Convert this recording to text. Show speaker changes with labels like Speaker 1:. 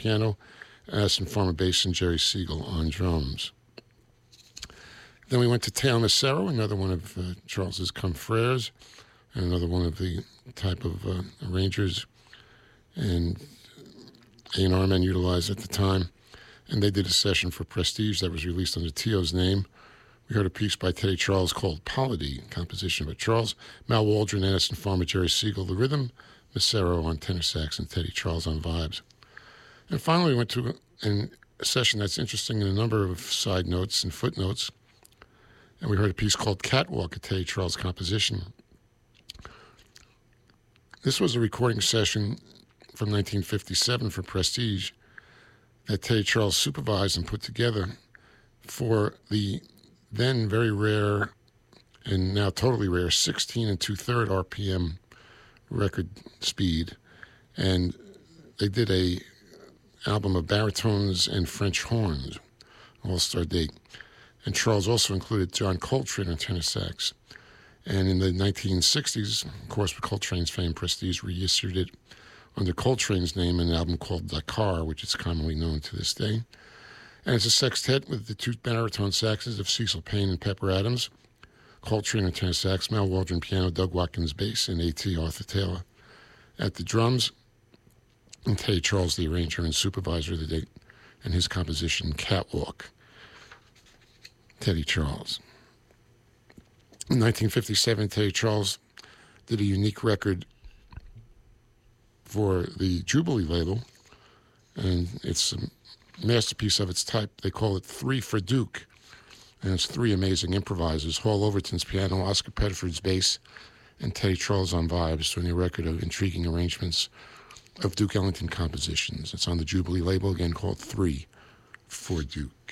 Speaker 1: piano, Addison Farmer bass, and Jerry Siegel on drums. Then we went to Teo Macero, another one of Charles's confreres, and another one of the type of arrangers and A&R men utilized at the time. And they did a session for Prestige that was released under Teo's name. We heard a piece by Teddy Charles called Polity, composition by Charles, Mal Waldron, Addison Farmer, Jerry Siegel, the rhythm, Macero on tenor sax, and Teddy Charles on vibes. And finally, we went to a session that's interesting in a number of side notes and footnotes. And we heard a piece called Catwalk, a Teddy Charles composition. This was a recording session from 1957 for Prestige that Teddy Charles supervised and put together for the then very rare and now totally rare 16 2/3 RPM record speed. And they did a album of baritones and French horns, all-star date. And Charles also included John Coltrane on tenor sax. And in the 1960s, of course, with Coltrane's fame, Prestige reissued it under Coltrane's name in an album called Dakar, which is commonly known to this day. And it's a sextet with the two baritone saxes of Cecil Payne and Pepper Adams, Coltrane on tenor sax, Mal Waldron piano, Doug Watkins bass, and A.T. Arthur Taylor at the drums, and Teddy Charles, the arranger and supervisor of the date, and his composition, Catwalk. Teddy Charles. In 1957, Teddy Charles did a unique record for the Jubilee label, and it's a masterpiece of its type. They call it 3 for Duke, and it's 3 amazing improvisers, Hall Overton's piano, Oscar Pettiford's bass, and Teddy Charles on vibes, doing a record of intriguing arrangements of Duke Ellington compositions. It's on the Jubilee label, again called 3 for Duke.